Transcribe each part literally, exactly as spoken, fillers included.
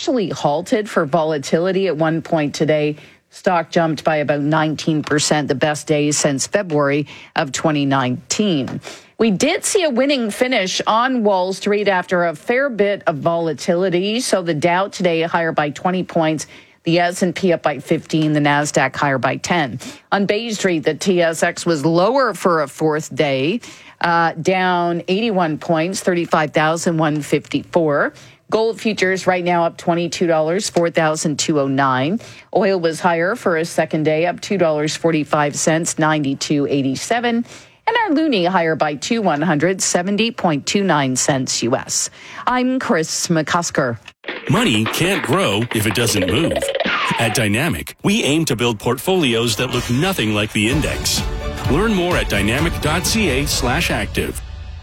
actually halted for volatility at one point today. Stock jumped by about nineteen percent, the best day since February of twenty nineteen. We did see a winning finish on Wall Street after a fair bit of volatility. So the Dow today higher by twenty points. The S and P up by fifteen, the NASDAQ higher by ten. On Bay Street, the T S X was lower for a fourth day, uh, down eighty-one points, thirty-five thousand one hundred fifty-four. Gold futures right now up twenty-two dollars, four thousand two hundred nine. Oil was higher for a second day, up two dollars and forty-five cents, ninety-two eighty-seven. And our loonie higher by two one hundred seventy point two nine cents U S. I'm Chris McCusker. Money can't grow if it doesn't move. At Dynamic, we aim to build portfolios that look nothing like the index. Learn more at dynamic.ca slash active.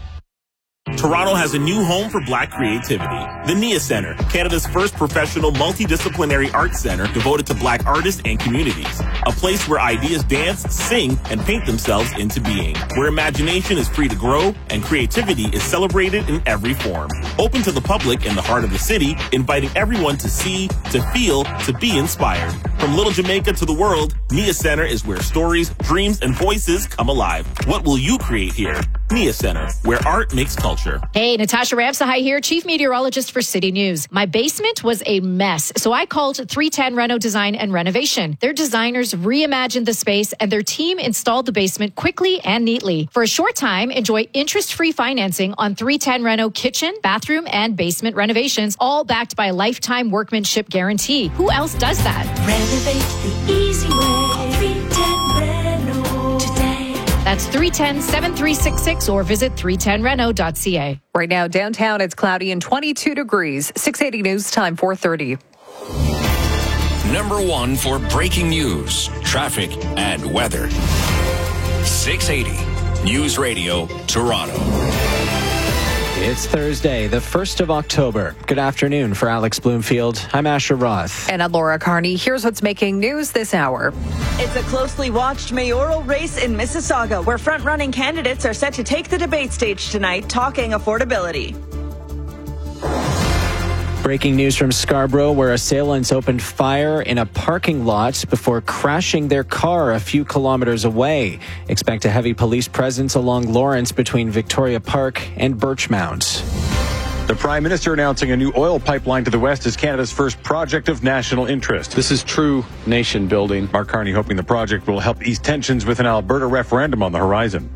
Toronto has a new home for Black creativity. The Nia Centre, Canada's first professional multidisciplinary arts center devoted to Black artists and communities. A place where ideas dance, sing, and paint themselves into being. Where imagination is free to grow and creativity is celebrated in every form. Open to the public in the heart of the city, inviting everyone to see, to feel, to be inspired. From Little Jamaica to the world, Nia Centre is where stories, dreams, and voices come alive. What will you create here? Nia Centre, where art makes culture. Hey, Natasha Ramsahai here, Chief Meteorologist for City News. My basement was a mess, so I called three ten Reno Design and Renovation. Their designers reimagined the space, and their team installed the basement quickly and neatly. For a short time, enjoy interest-free financing on three ten Reno kitchen, bathroom, and basement renovations, all backed by a lifetime workmanship guarantee. Who else does that? Renovate the easy way. three ten Reno today. That's three one zero, seven three six six or visit three ten reno dot c a. Right now, downtown, it's cloudy and twenty-two degrees. six eighty News Time, four thirty. Number one for breaking news, traffic, and weather. six eighty News Radio, Toronto. It's Thursday, the first of October. Good afternoon for Alex Bloomfield. I'm Asher Roth. And I'm Laura Carney. Here's what's making news this hour. It's a closely watched mayoral race in Mississauga, where front-running candidates are set to take the debate stage tonight, talking affordability. Breaking news from Scarborough, where assailants opened fire in a parking lot before crashing their car a few kilometers away. Expect a heavy police presence along Lawrence between Victoria Park and Birchmount. The Prime Minister announcing a new oil pipeline to the west is Canada's first project of national interest. This is true nation building. Mark Carney hoping the project will help ease tensions with an Alberta referendum on the horizon.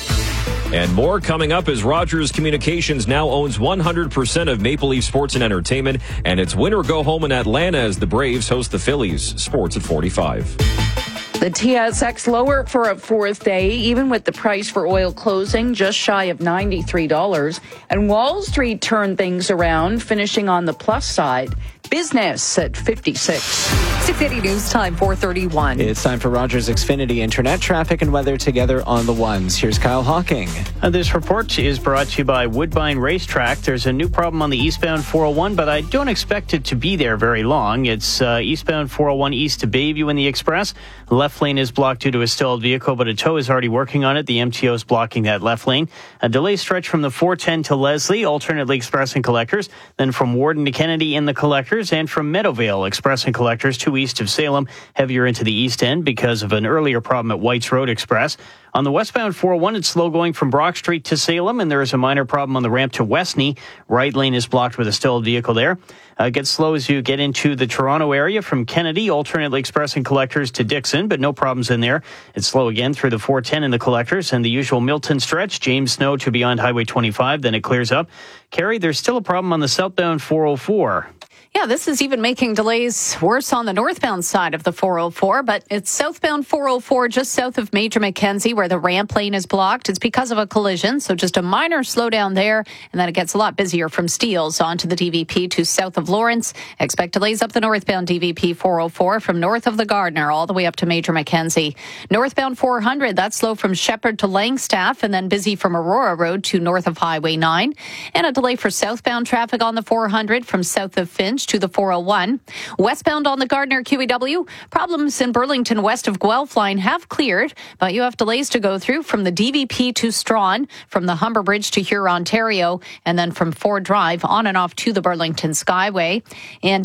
And more coming up as Rogers Communications now owns one hundred percent of Maple Leaf Sports and Entertainment, and it's win or go home in Atlanta as the Braves host the Phillies. Sports at forty-five. The T S X lower for a fourth day, even with the price for oil closing just shy of ninety-three dollars. And Wall Street turned things around, finishing on the plus side. Business at fifty-six. six eighty News Time, four thirty-one. It's time for Rogers Xfinity Internet traffic and weather together on the ones. Here's Kyle Hawking. Uh, this report is brought to you by Woodbine Racetrack. There's a new problem on the eastbound four oh one, but I don't expect it to be there very long. It's uh, eastbound four oh one east to Bayview in the Express. Left lane is blocked due to a stalled vehicle, but a tow is already working on it. The M T O is blocking that left lane. A delay stretch from the four ten to Leslie, alternately Express and Collectors. Then from Warden to Kennedy in the Collectors. And from Meadowvale, Express and Collectors to east of Salem, heavier into the east end because of an earlier problem at Whites Road Express. On the westbound four oh one, it's slow going from Brock Street to Salem, and there is a minor problem on the ramp to Westney. Right lane is blocked with a stalled vehicle there. Uh, gets slow as you get into the Toronto area from Kennedy, alternately Express and Collectors to Dixon, but no problems in there. It's slow again through the four ten in the Collectors and the usual Milton stretch, James Snow to beyond Highway twenty-five, then it clears up. Carrie, there's still a problem on the southbound four oh four. Yeah, this is even making delays worse on the northbound side of the four oh four, but it's southbound four oh four just south of Major Mackenzie where the ramp lane is blocked. It's because of a collision, so just a minor slowdown there, and then it gets a lot busier from Steeles onto the D V P to south of Lawrence. Expect delays up the northbound D V P four oh four from north of the Gardner all the way up to Major Mackenzie. Northbound four hundred, that's slow from Shepherd to Langstaff, and then busy from Aurora Road to north of Highway nine. And a delay for southbound traffic on the four hundred from south of Finch to the four oh one. Westbound on the Gardner Q E W, problems in Burlington west of Guelph line have cleared, but you have delays to go through from the D V P to Strawn, from the Humber Bridge to Huron, Ontario, and then from Ford Drive on and off to the Burlington Skyway. And